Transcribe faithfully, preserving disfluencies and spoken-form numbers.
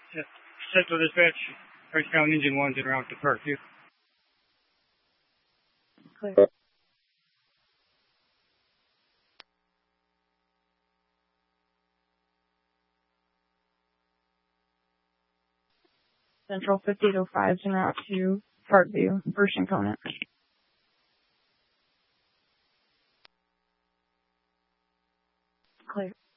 Yeah. Central Dispatch, Orange County Engine one's en route to Parkview. Clear. Central fifty-eight oh five is en route to Parkview, first component. Clear.